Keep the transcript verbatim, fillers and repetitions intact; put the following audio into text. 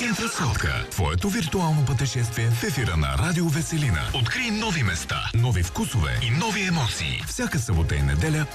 Инфрасотка. Твоето виртуално пътешествие в ефира на Радио Веселина. Открий нови места, нови вкусове и нови емоции. Всяка събота и неделя